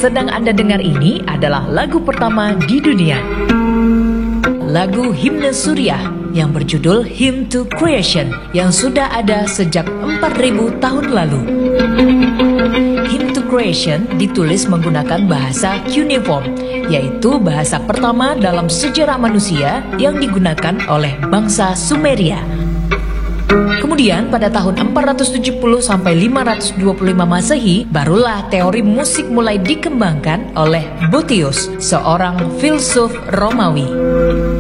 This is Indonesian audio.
sedang Anda dengar ini adalah lagu pertama di dunia. Lagu Himne Suriah yang berjudul Hymn to Creation yang sudah ada sejak 4000 tahun lalu. Hymn to Creation ditulis menggunakan bahasa cuneiform, yaitu bahasa pertama dalam sejarah manusia yang digunakan oleh bangsa Sumeria. Kemudian pada tahun 470 sampai 525 Masehi, barulah teori musik mulai dikembangkan oleh Boethius, seorang filsuf Romawi.